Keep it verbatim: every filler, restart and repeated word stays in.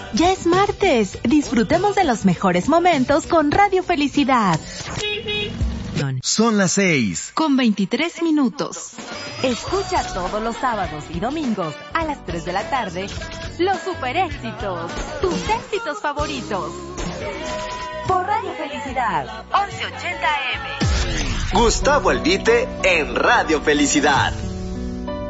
Ya es martes. Disfrutemos de los mejores momentos con Radio Felicidad. Son las seis. Con veintitrés minutos. Escucha todos los sábados y domingos a las tres de la tarde los super éxitos, tus éxitos favoritos. Por Radio Felicidad, once ochenta A M. Gustavo Albite en Radio Felicidad.